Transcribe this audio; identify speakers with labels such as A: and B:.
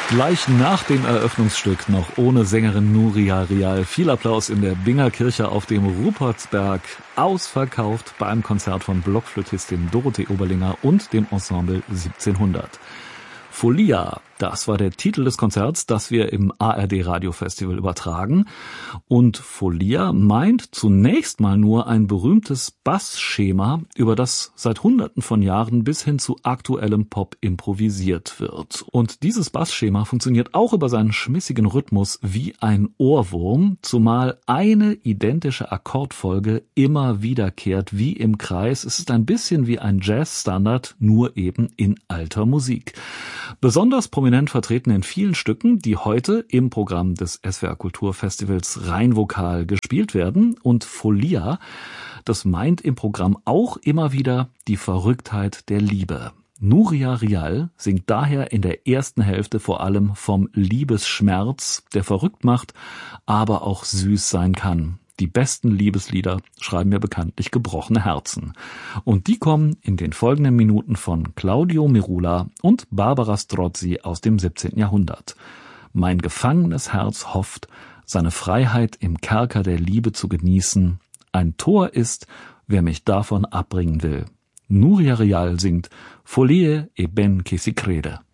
A: Gleich nach dem Eröffnungsstück noch ohne Sängerin Nuria Rial. Viel Applaus in der Binger Kirche auf dem Rupertsberg. Ausverkauft beim Konzert von Blockflötistin Dorothee Oberlinger und dem Ensemble 1700. Folia, das war der Titel des Konzerts, das wir im ARD Radiofestival übertragen. Und Folia meint zunächst mal nur ein berühmtes Bassschema, über das seit Hunderten von Jahren bis hin zu aktuellem Pop improvisiert wird. Und dieses Bassschema funktioniert auch über seinen schmissigen Rhythmus wie ein Ohrwurm, zumal eine identische Akkordfolge immer wiederkehrt wie im Kreis. Es ist ein bisschen wie ein Jazzstandard, nur eben in alter Musik. Besonders prominent vertreten in vielen Stücken, die heute im Programm des SWR Kulturfestivals Rheinvokal gespielt werden. Und Folia, das meint im Programm auch immer wieder die Verrücktheit der Liebe. Nuria Rial singt daher in der ersten Hälfte vor allem vom Liebesschmerz, der verrückt macht, aber auch süß sein kann. Die besten Liebeslieder schreiben ja bekanntlich gebrochene Herzen. Und die kommen in den folgenden Minuten von Claudio Merula und Barbara Strozzi aus dem 17. Jahrhundert. Mein gefangenes Herz hofft, seine Freiheit im Kerker der Liebe zu genießen. Ein Tor ist, wer mich davon abbringen will. Nuria Rial singt Folie e ben che si crede.